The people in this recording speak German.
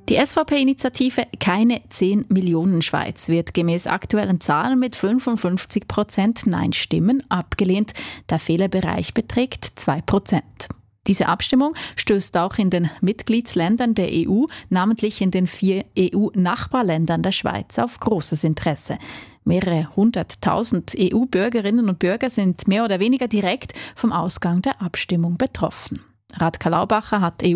Die SVP-Initiative «Keine 10 Millionen Schweiz» wird gemäß aktuellen Zahlen mit 55% Nein-Stimmen abgelehnt. Der Fehlerbereich beträgt 2%. Diese Abstimmung stößt auch in den Mitgliedsländern der EU, namentlich in den 4 EU-Nachbarländern der Schweiz, auf großes Interesse. Mehrere 100.000 EU-Bürgerinnen und Bürger sind mehr oder weniger direkt vom Ausgang der Abstimmung betroffen. Radka Laubacher hat